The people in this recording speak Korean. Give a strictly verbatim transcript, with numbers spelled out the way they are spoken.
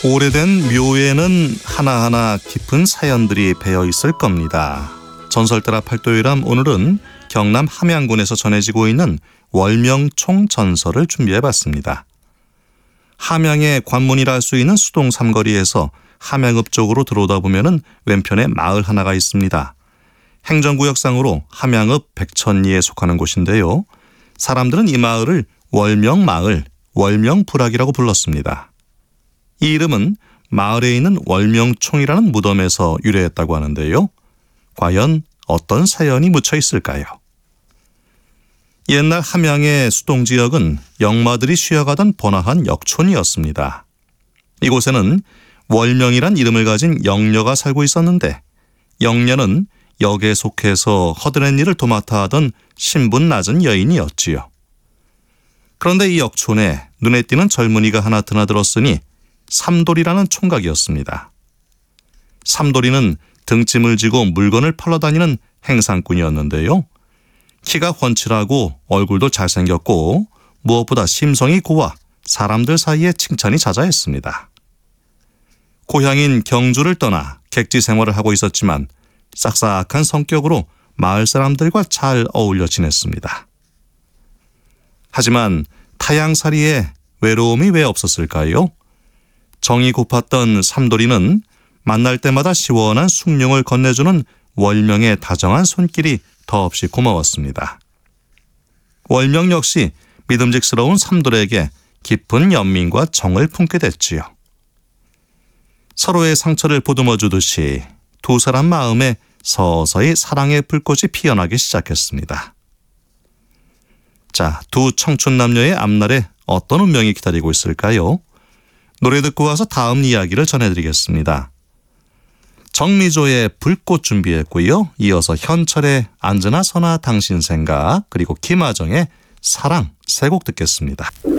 오래된 묘에는 하나하나 깊은 사연들이 배어 있을 겁니다. 전설따라 팔도유람, 오늘은 경남 함양군에서 전해지고 있는 월명총 전설을 준비해봤습니다. 함양의 관문이라 할 수 있는 수동 삼거리에서 함양읍 쪽으로 들어오다 보면은 왼편에 마을 하나가 있습니다. 행정구역상으로 함양읍 백천리에 속하는 곳인데요. 사람들은 이 마을을 월명마을, 월명불악이라고 불렀습니다. 이 이름은 마을에 있는 월명총이라는 무덤에서 유래했다고 하는데요. 과연 어떤 사연이 묻혀 있을까요? 옛날 함양의 수동지역은 영마들이 쉬어가던 번화한 역촌이었습니다. 이곳에는 월명이란 이름을 가진 영녀가 살고 있었는데, 영녀는 역에 속해서 허드렛 일을 도맡아 하던 신분 낮은 여인이었지요. 그런데 이 역촌에 눈에 띄는 젊은이가 하나 드나들었으니 삼돌이라는 총각이었습니다. 삼돌이는 등짐을 지고 물건을 팔러 다니는 행상꾼이었는데요. 키가 훤칠하고 얼굴도 잘생겼고 무엇보다 심성이 고와 사람들 사이에 칭찬이 자자했습니다. 고향인 경주를 떠나 객지 생활을 하고 있었지만 싹싹한 성격으로 마을 사람들과 잘 어울려 지냈습니다. 하지만 타양살이에 외로움이 왜 없었을까요? 정이 고팠던 삼돌이는 만날 때마다 시원한 숭늉을 건네주는 월명의 다정한 손길이 더없이 고마웠습니다. 월명 역시 믿음직스러운 삼돌에게 깊은 연민과 정을 품게 됐지요. 서로의 상처를 보듬어 주듯이 두 사람 마음에 서서히 사랑의 불꽃이 피어나기 시작했습니다. 자, 두 청춘 남녀의 앞날에 어떤 운명이 기다리고 있을까요? 노래 듣고 와서 다음 이야기를 전해드리겠습니다. 정미조의 불꽃 준비했고요. 이어서 현철의 앉으나 서나 당신 생각, 그리고 김하정의 사랑 세 곡 듣겠습니다.